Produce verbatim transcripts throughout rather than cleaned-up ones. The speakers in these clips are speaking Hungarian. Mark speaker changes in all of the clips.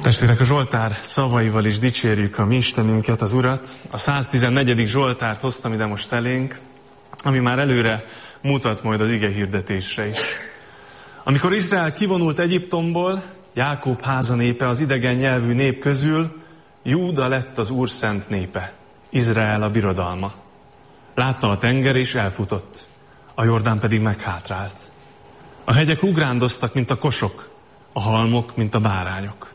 Speaker 1: Testvérek, a Zsoltár szavaival is dicsérjük a mi Istenünket, az Urat. A száztizennegyedik Zsoltárt hoztam ide most elénk, ami már előre mutat majd az ige hirdetésre is. Amikor Izrael kivonult Egyiptomból, Jákob háza népe az idegen nyelvű nép közül, Júda lett az Úr szent népe, Izrael a birodalma. Látta a tenger és elfutott, a Jordán pedig meghátrált. A hegyek ugrándoztak, mint a kosok, a halmok, mint a bárányok.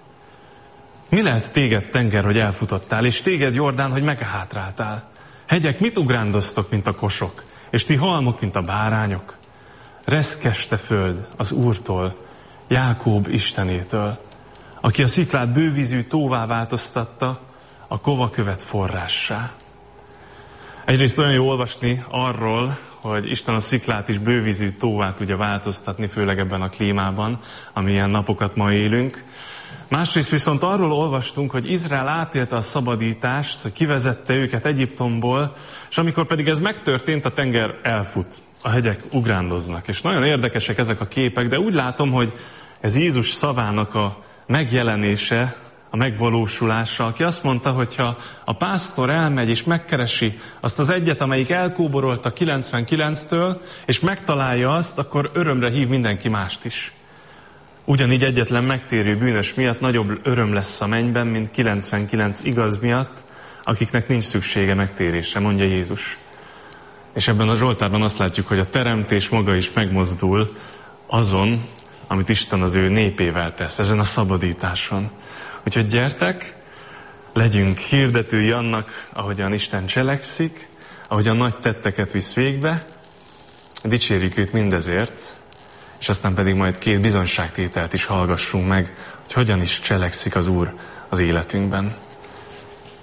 Speaker 1: Mi lehet téged, tenger, hogy elfutottál, és téged, Jordán, hogy meghátráltál? Hegyek, mit ugrándoztok, mint a kosok, és ti halmok, mint a bárányok? Reszkeste föld az Úrtól, Jákob Istenétől, aki a sziklát bővízű tóvá változtatta, a kovakövet forrássá. Egyrészt olyan jó olvasni arról, hogy Isten a sziklát is bővízű tóvá tudja változtatni, főleg ebben a klímában, amilyen napokat ma élünk. Másrészt viszont arról olvastunk, hogy Izrael átélte a szabadítást, hogy kivezette őket Egyiptomból, és amikor pedig ez megtörtént, a tenger elfut, a hegyek ugrándoznak. És nagyon érdekesek ezek a képek, de úgy látom, hogy ez Jézus szavának a megjelenése, a megvalósulása, aki azt mondta, hogy ha a pásztor elmegy és megkeresi azt az egyet, amelyik elkóborolt a kilencvenkilenctől, és megtalálja azt, akkor örömre hív mindenki mást is. Ugyanígy egyetlen megtérő bűnös miatt nagyobb öröm lesz a mennyben, mint kilencvenkilenc igaz miatt, akiknek nincs szüksége megtérésre, mondja Jézus. És ebben a Zsoltárban azt látjuk, hogy a teremtés maga is megmozdul azon, amit Isten az ő népével tesz, ezen a szabadításon. Úgyhogy gyertek, legyünk hirdetői annak, ahogyan Isten cselekszik, ahogyan nagy tetteket visz végbe, dicsérjük őt mindezért, és aztán pedig majd két bizonyságtételt is hallgassunk meg, hogy hogyan is cselekszik az Úr az életünkben.